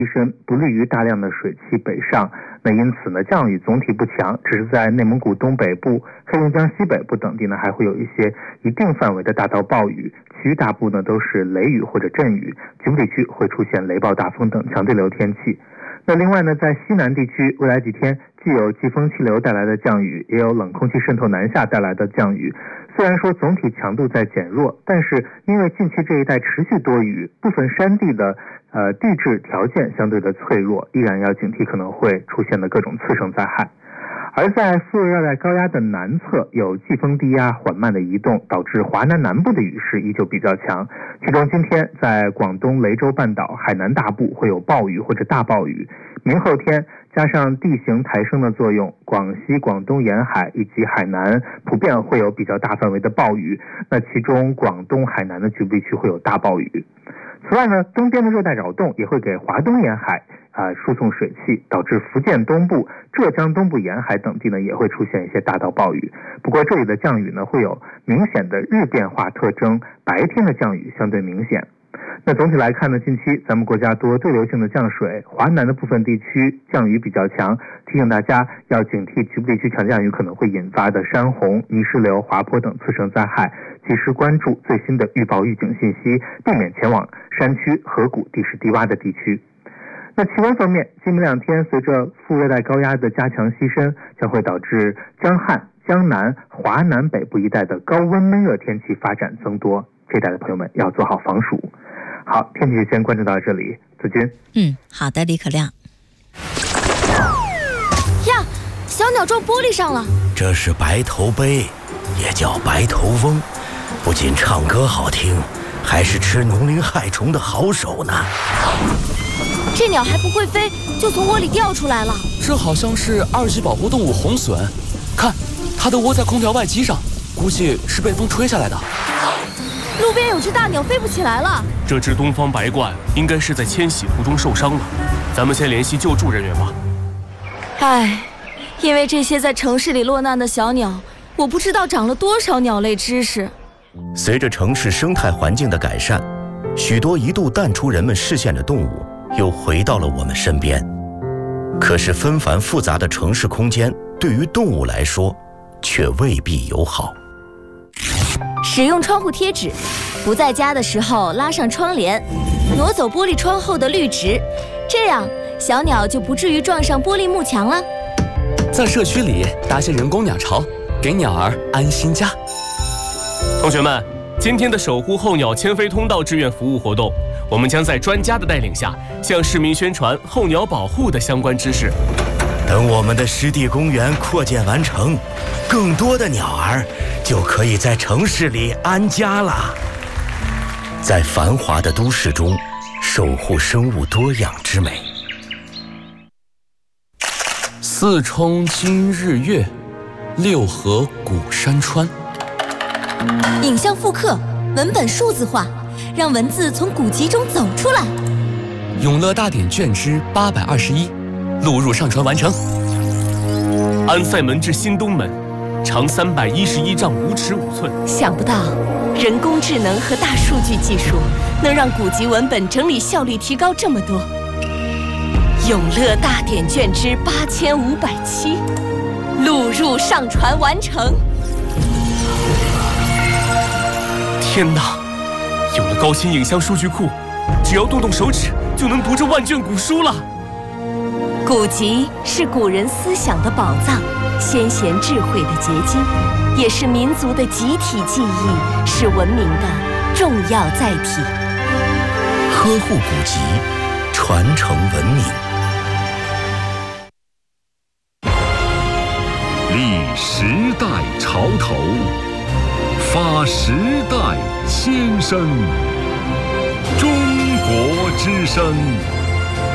提升不利于大量的水汽北上，那因此呢，降雨总体不强，只是在内蒙古东北部、黑龙江西北部等地呢，还会有一些一定范围的大到暴雨，其余大部呢都是雷雨或者阵雨，局部地区会出现雷暴大风等强对流天气。那另外呢，在西南地区，未来几天既有季风气流带来的降雨，也有冷空气渗透南下带来的降雨。虽然说总体强度在减弱，但是因为近期这一带持续多雨，部分山地的地质条件相对的脆弱，依然要警惕可能会出现的各种次生灾害。而在副热带高压的南侧，有季风低压缓慢的移动，导致华南南部的雨势依旧比较强。其中今天在广东雷州半岛、海南大部会有暴雨或者大暴雨，明后天加上地形抬升的作用，广西、广东沿海以及海南普遍会有比较大范围的暴雨，那其中广东、海南的局部地区会有大暴雨。此外呢，东边的热带扰动也会给华东沿海输送水汽，导致福建东部、浙江东部沿海等地呢也会出现一些大到暴雨。不过这里的降雨呢会有明显的日变化特征，白天的降雨相对明显。那总体来看呢，近期咱们国家多对流性的降水，华南的部分地区降雨比较强，提醒大家要警惕局部地区强降雨可能会引发的山洪、泥石流、滑坡等次生灾害，及时关注最新的预报预警信息，避免前往山区、河谷、地势低洼的地区。那气温方面，今明两天随着副热带高压的加强西伸，将会导致江汉、江南、华南北部一带的高温闷热天气发展增多，这一带的朋友们要做好防暑。好，天气先关注到这里，子君。 好的，李可亮。 呀，小鸟撞玻璃上了。 这是白头鹎，也叫白头翁，不仅唱歌好听，还是吃农林害虫的好手呢。 这鸟还不会飞，就从窝里掉出来了。 这好像是2级保护动物红隼，看，它的窝在空调外机上，估计是被风吹下来的。 路边有只大鸟飞不起来了。 这只东方白鹳应该是在迁徙途中受伤了，咱们先联系救助人员吧。 因为这些在城市里落难的小鸟，我不知道长了多少鸟类知识。 随着城市生态环境的改善，许多一度淡出人们视线的动物又回到了我们身边。可是纷繁复杂的城市空间对于动物来说却未必友好。 使用窗户贴纸，不在家的时候拉上窗帘，挪走玻璃窗后的绿植，这样小鸟就不至于撞上玻璃幕墙了。 在社区里搭些人工鸟巢，给鸟儿安心家。 同学们，今天的守护候鸟迁飞通道志愿服务活动，我们将在专家的带领下，向市民宣传候鸟保护的相关知识。 等我们的湿地公园扩建完成，更多的鸟儿就可以在城市里安家了。在繁华的都市中，守护生物多样之美。 4冲今日月，6合古山川。 影像复刻，文本数字化，让文字从古籍中走出来。 永乐大典卷之821，录入上传完成。 安塞门至新东门，长311丈5尺5寸。 想不到人工智能和大数据技术能让古籍文本整理效率提高这么多。永乐大典卷之8507，录入上传完成。 天哪，有了高清影像数据库，只要动动手指就能读这万卷古书了。 古籍是古人思想的宝藏，先贤智慧的结晶，也是民族的集体记忆，是文明的重要载体。 呵护古籍，传承文明。 立时代潮头，发时代先声。中国之声。